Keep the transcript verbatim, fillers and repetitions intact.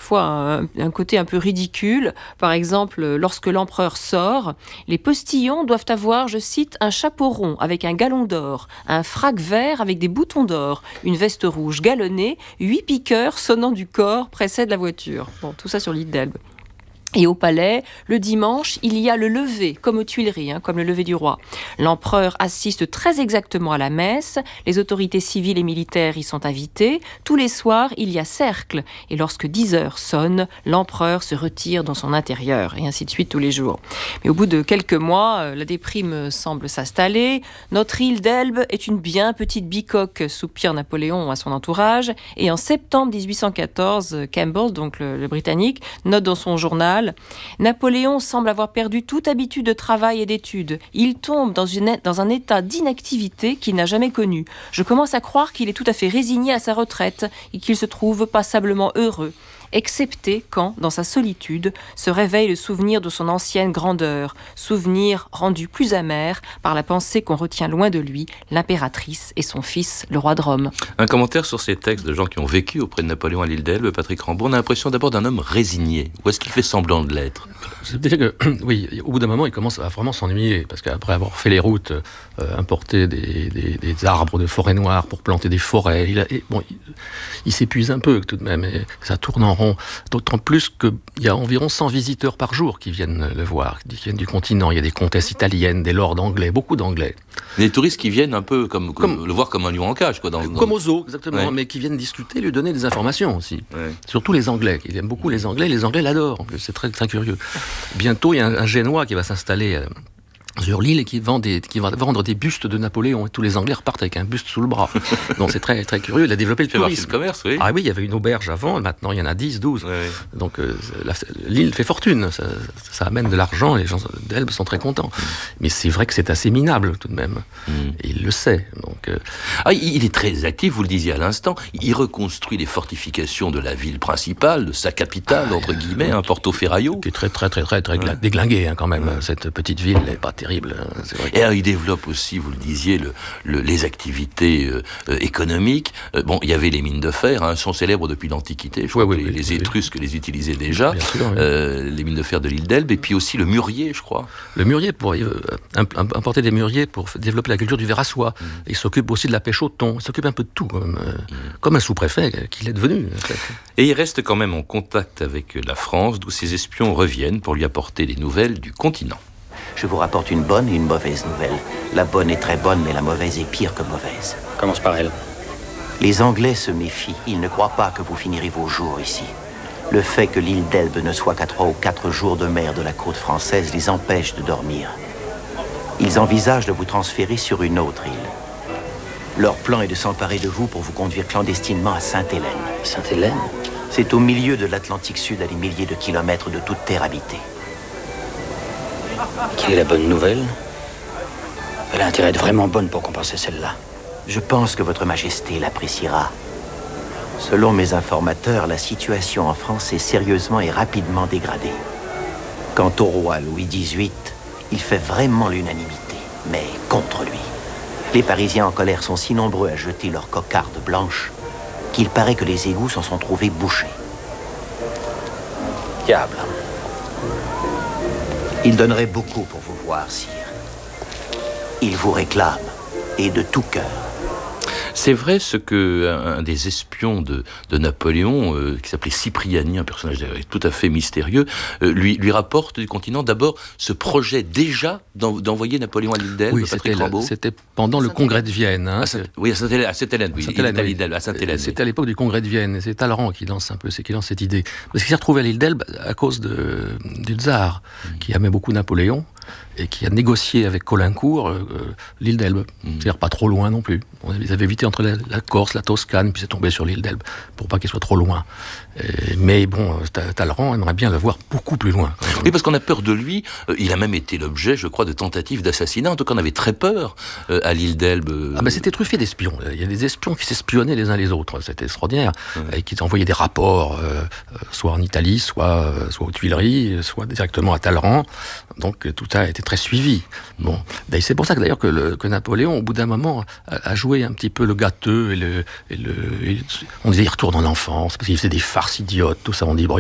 parfois un, un côté un peu ridicule. Par exemple, lorsque l'empereur sort, les postillons doivent avoir, je cite, un chapeau rond avec un galon d'or, un frac vert avec des boutons d'or, une veste rouge galonnée, huit piqueurs sonnant du corps précèdent la voiture. Bon, tout ça sur l'île d'Elbe. Et au palais, le dimanche, il y a le lever, comme aux Tuileries, hein, comme le lever du roi. L'empereur assiste très exactement à la messe, les autorités civiles et militaires y sont invitées. Tous les soirs, il y a cercle. Et lorsque dix heures sonnent, l'empereur se retire dans son intérieur, et ainsi de suite tous les jours. Mais au bout de quelques mois, la déprime semble s'installer. Notre île d'Elbe est une bien petite bicoque, soupire Napoléon à son entourage. Et en septembre dix-huit cent quatorze, Campbell, donc le, le Britannique, note dans son journal: Napoléon semble avoir perdu toute habitude de travail et d'études. Il tombe dans, une, dans un état d'inactivité qu'il n'a jamais connu. Je commence à croire qu'il est tout à fait résigné à sa retraite et qu'il se trouve passablement heureux, excepté quand, dans sa solitude, se réveille le souvenir de son ancienne grandeur, souvenir rendu plus amer par la pensée qu'on retient loin de lui l'impératrice et son fils, le roi de Rome. Un commentaire sur ces textes de gens qui ont vécu auprès de Napoléon à l'île d'Elbe, Patrick Rambaud. On a l'impression d'abord d'un homme résigné. Ou est-ce qu'il fait semblant de l'être ? C'est-à-dire que, oui, au bout d'un moment, il commence à vraiment s'ennuyer, parce qu'après avoir fait les routes, euh, importer des, des, des arbres de forêt noire pour planter des forêts, il, a, et, bon, il, il s'épuise un peu tout de même, et ça tourne en rond. D'autant plus qu'il y a environ cent visiteurs par jour qui viennent le voir, qui viennent du continent. Il y a des comtesses italiennes, des lords anglais, beaucoup d'anglais. Des touristes qui viennent un peu comme, comme, comme le voir comme un lion en cage, quoi. Dans, dans... Comme au zoo, exactement, ouais. Mais qui viennent discuter, lui donner des informations aussi. Ouais. Surtout les Anglais, ils aiment beaucoup les Anglais. Les Anglais l'adorent. C'est très très curieux. Bientôt, il y a un, un Génois qui va s'installer Euh, sur l'île et qui, vend des, qui va vendre des bustes de Napoléon. Et tous les Anglais repartent avec un buste sous le bras. Donc c'est très, très curieux. Il a développé le tourisme. Le commerce, oui. Ah oui, il y avait une auberge avant, et maintenant il y en a dix, douze. Ouais, ouais. Donc euh, la, l'île fait fortune. Ça, ça amène de l'argent et les gens d'Elbe sont très contents. Mm. Mais c'est vrai que c'est assez minable tout de même. Mm. Et il le sait. Donc, euh... ah, il est très actif, vous le disiez à l'instant. Il reconstruit les fortifications de la ville principale, de sa capitale, ah, entre guillemets, euh, Porto Ferraio. Qui est très, très, très, très, très ouais. déglinguée hein, quand même. Ouais. Cette petite ville n'est pas terrible. C'est vrai que... Et alors, il développe aussi, vous le disiez, le, le, les activités euh, euh, économiques. Euh, bon, il y avait les mines de fer, hein, sont célèbres depuis l'Antiquité. Je crois oui, que oui, les, oui, les Étrusques oui. les utilisaient déjà. Sûr, oui. euh, les mines de fer de l'île d'Elbe. Et puis aussi le mûrier, je crois. Le murier, pour euh, importer des mûriers pour développer la culture du verre à soie. Mmh. Il s'occupe aussi de la pêche au thon. Il s'occupe un peu de tout, comme, euh, mmh. comme un sous-préfet qu'il est devenu. En fait. Et il reste quand même en contact avec la France, d'où ses espions reviennent pour lui apporter des nouvelles du continent. Je vous rapporte une bonne et une mauvaise nouvelle. La bonne est très bonne, mais la mauvaise est pire que mauvaise. Commence par elle. Les Anglais se méfient. Ils ne croient pas que vous finirez vos jours ici. Le fait que l'île d'Elbe ne soit qu'à trois ou quatre jours de mer de la côte française les empêche de dormir. Ils envisagent de vous transférer sur une autre île. Leur plan est de s'emparer de vous pour vous conduire clandestinement à Sainte-Hélène. Sainte-Hélène ? C'est au milieu de l'Atlantique Sud, à des milliers de kilomètres de toute terre habitée. Quelle est la bonne nouvelle ? Elle a intérêt à être vraiment bonne pour compenser celle-là. Je pense que votre majesté l'appréciera. Selon mes informateurs, la situation en France est sérieusement et rapidement dégradée. Quant au roi Louis dix-huit, il fait vraiment l'unanimité, mais contre lui. Les Parisiens en colère sont si nombreux à jeter leurs cocardes blanches qu'il paraît que les égouts s'en sont trouvés bouchés. Diable. Il donnerait beaucoup pour vous voir, sire. Il vous réclame, et de tout cœur. C'est vrai ce que un des espions de, de Napoléon, euh, qui s'appelait Cipriani, un personnage tout à fait mystérieux, euh, lui, lui rapporte du continent d'abord ce projet déjà d'en, d'envoyer Napoléon à l'île d'Elbe. Oui, c'était, la, c'était pendant le congrès de Vienne. Hein, à Saint, oui, à Sainte-Hélène, à Sainte-Hélène, oui, Sainte-Hélène, à l'île d'Elbe, à Sainte-Hélène. C'était à l'époque du congrès de Vienne, et c'est Talleyrand qui lance un peu, c'est qui lance cette idée. Parce qu'il s'est retrouvé à l'île d'Elbe à cause de, du tsar, mmh. qui aimait beaucoup Napoléon, et qui a négocié avec Caulaincourt euh, l'île d'Elbe. Mmh. C'est-à-dire pas trop loin non plus. Ils avaient évité entre la, la Corse, la Toscane, puis c'est tombé sur l'île d'Elbe, pour pas qu'il soit trop loin. Et, mais bon, Talleyrand aimerait bien le voir beaucoup plus loin. Oui, parce qu'on a peur de lui. Euh, il a même été l'objet, je crois, de tentatives d'assassinat. En tout cas, on avait très peur euh, à l'île d'Elbe. Ah ben c'était truffé d'espions. Il y a des espions qui s'espionnaient les uns les autres. C'était extraordinaire. Mmh. Et qui envoyaient des rapports, euh, soit en Italie, soit, euh, soit aux Tuileries, soit directement à Talleyrand. Donc tout ça a été très suivi. Bon, ben, c'est pour ça que d'ailleurs que, le, que Napoléon, au bout d'un moment, a, a joué un petit peu le gâteux et le, et le et on disait il retourne en enfance parce qu'il faisait des farces idiotes, tout ça. On dit bon,